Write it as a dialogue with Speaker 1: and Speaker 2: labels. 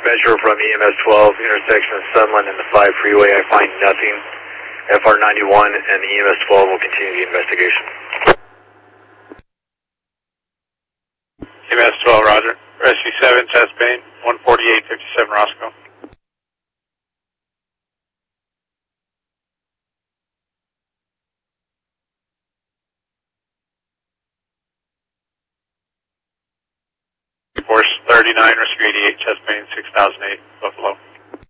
Speaker 1: Metro from EMS 12, intersection of Sunland and the 5 freeway. I find nothing. FR 91 and the EMS 12 will continue the investigation.
Speaker 2: EMS 12, roger. Rescue 7, test main, 14857 Roscoe. Force 39, rescue 88, chest main 6008, Buffalo.